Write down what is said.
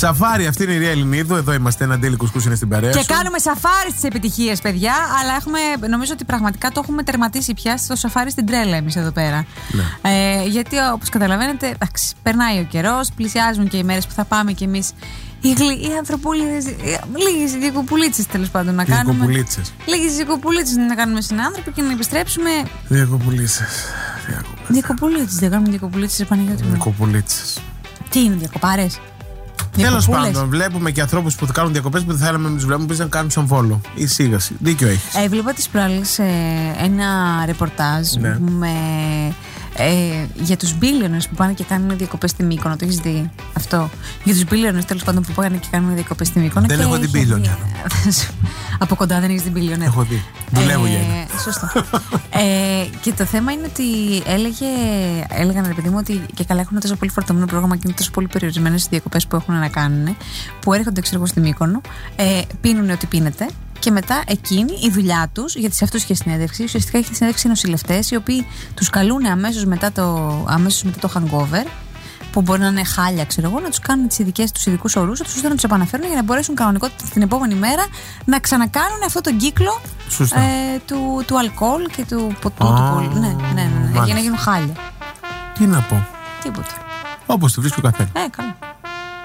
Σαφάρι, αυτή είναι η Ρία Ελληνίδου. Εδώ είμαστε, ένα Ντέλη Κουσκούς είναι στην παρέα. Και κάνουμε σαφάρι στις επιτυχίες, παιδιά. Αλλά νομίζω ότι πραγματικά το έχουμε τερματίσει πια στο σαφάρι στην τρέλα εμείς εδώ πέρα. Ναι. Γιατί όπως καταλαβαίνετε, εντάξει, περνάει ο καιρός, πλησιάζουν και οι μέρες που θα πάμε κι εμείς. Οι ανθρωπούλιδες, λίγες διακοπουλίτσες τέλος πάντων να κάνουμε. Λίγες διακοπουλίτσες να κάνουμε στην άνθρωποι και να επιστρέψουμε. Διακοπουλίτσες. Δεν κάνουμε διακοπουλίτσες, Παναγιώτη μου. Διακοπουλίτσες. Τι είναι, διακοπάρες? Τέλος πάντων, βλέπουμε και ανθρώπους που θα κάνουν διακοπές που δεν θέλαμε να τους βλέπουμε, να κάνουν σαν Βόλο. Η σίγαση. Δίκιο έχεις. Βλέπα τις προάλλες ένα ρεπορτάζ για τους billionaires που πάνε και κάνουν διακοπές στη Μύκονο. Το έχεις δει αυτό? Για τους billionaires τέλος πάντων που πάνε και κάνουν διακοπές στη Μύκονο. Δεν έχω την billionaire. Από κοντά δεν έχεις την billionaire. Έχω δει. Δουλεύω για ένα. Σωστό. Και το θέμα είναι ότι έλεγαν ρε παιδί μου ότι και καλά έχουν τόσο πολύ φορτωμένο πρόγραμμα και είναι τόσο πολύ περιορισμένες οι διακοπές που έχουν να κάνουν, που έρχονται ξέρω στη Μύκονο, πίνουν ό,τι πίνεται. Και μετά εκείνη η δουλειά τους, γιατί σε αυτούς είχε συνέντευξη, ουσιαστικά είχε συνέντευξη νοσηλευτές, οι οποίοι τους καλούν αμέσως μετά το hangover, που μπορεί να είναι χάλια, ξέρω εγώ, να τους κάνουν τους ειδικούς ορούς, ώστε να τους επαναφέρουν για να μπορέσουν κανονικότητα την επόμενη μέρα να ξανακάνουν αυτόν τον κύκλο του αλκοόλ και του ποτού. Ναι, για να γίνουν χάλια. Τι να πω. Τίποτα. Όπως το βρίσκει ο καθένας. Καλά.